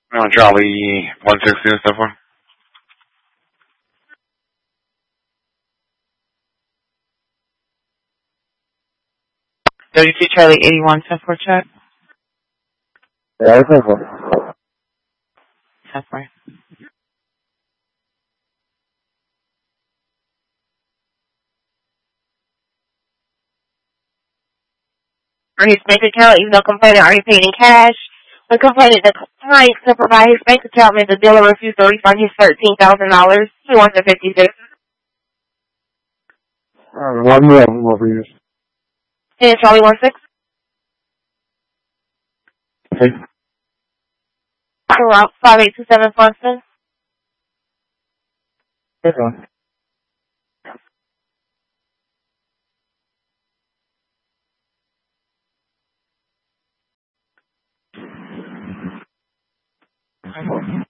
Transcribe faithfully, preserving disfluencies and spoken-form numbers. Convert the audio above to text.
No, Charlie one sixty and stuff. thirty-two Charlie eighty-one, ten four check. Yeah, ten four. ten four. For his bank account, even though complainant already paid in cash, the complainant declined to provide his bank account and the dealer refused to refund his thirteen thousand dollars. He wants a fifty-six. Alright, one more, one more for you. And Charlie one six. Okay. Route five eight two seven Funston. That's on. Mm-hmm.